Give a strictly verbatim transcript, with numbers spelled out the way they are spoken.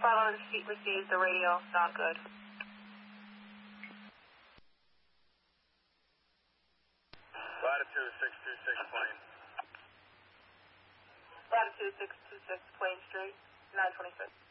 Bravo received the radio, not good. Latitude six two six plane. Latitude six two six plane straight, nine twenty-six.